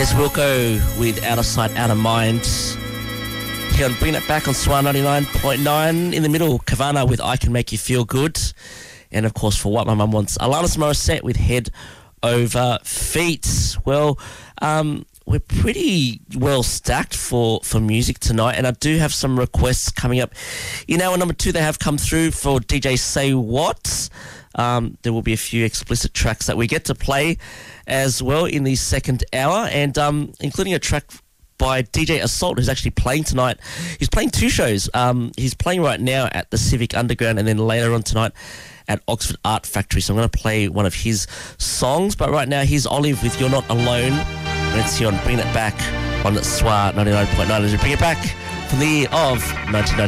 There's Wilco with Out of Sight, Out of Mind. Here on Bring It Back on SWAR 99.9. In the middle, Kavana with I Can Make You Feel Good. And of course, for What My Mum Wants, Alanis Morissette with Head Over Feet. Well, we're pretty well stacked for music tonight, and I do have some requests coming up. In hour number 2, they have come through for DJ Say What. There will be a few explicit tracks that we get to play as well in the second hour, and including a track by DJ Assault, who's actually playing tonight. He's playing 2 shows. He's playing right now at the Civic Underground, and then later on tonight at Oxford Art Factory. So I'm going to play one of his songs, but right now here's Olive with You're Not Alone. Let's see on Bring It Back on SWAR 99.9 as we bring it back from the year of 1990.